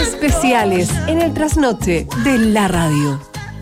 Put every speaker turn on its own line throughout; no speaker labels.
Especiales en el trasnoche de la radio.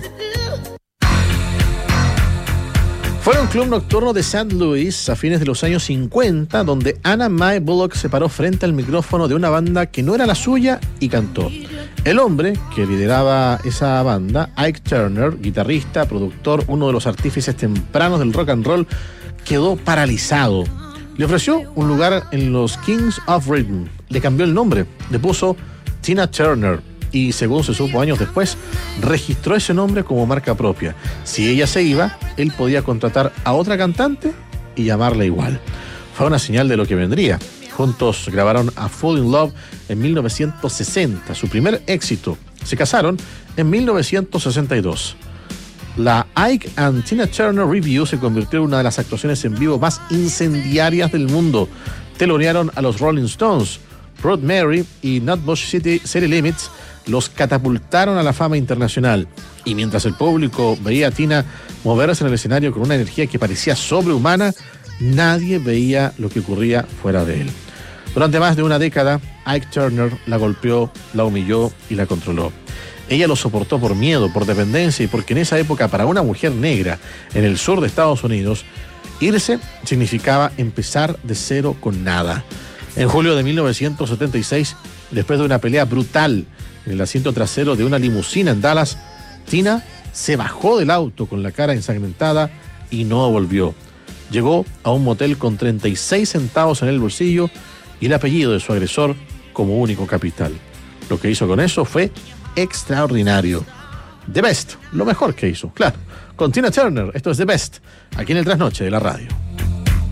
Fue un club nocturno de St. Louis a fines de los años 50, donde Anna Mae Bullock se paró frente al micrófono de una banda que no era la suya y cantó. El hombre que lideraba esa banda, Ike Turner, guitarrista, productor, uno de los artífices tempranos del rock and roll, quedó paralizado. Le ofreció un lugar en los Kings of Rhythm. Le cambió el nombre, le puso Tina Turner y, según se supo años después, registró ese nombre como marca propia. Si ella se iba, él podía contratar a otra cantante y llamarla igual. Fue una señal de lo que vendría. Juntos grabaron A Fall in Love en 1960, su primer éxito. Se casaron en 1962. La Ike and Tina Turner Review se convirtió en una de las actuaciones en vivo más incendiarias del mundo. Telonearon a los Rolling Stones. Proud Mary y Nutbush City Limits los catapultaron a la fama internacional. Y mientras el público veía a Tina moverse en el escenario con una energía que parecía sobrehumana, nadie veía lo que ocurría fuera de él. Durante más de una década, Ike Turner la golpeó, la humilló y la controló. Ella lo soportó por miedo, por dependencia y porque en esa época, para una mujer negra en el sur de Estados Unidos, irse significaba empezar de cero con nada. En julio de 1976, después de una pelea brutal en el asiento trasero de una limusina en Dallas, Tina se bajó del auto con la cara ensangrentada y no volvió. Llegó a un motel con 36 centavos en el bolsillo y el apellido de su agresor como único capital. Lo que hizo con eso fue extraordinario. The Best, lo mejor que hizo, claro. Con Tina Turner, esto es The Best, aquí en el Trasnoche de la radio.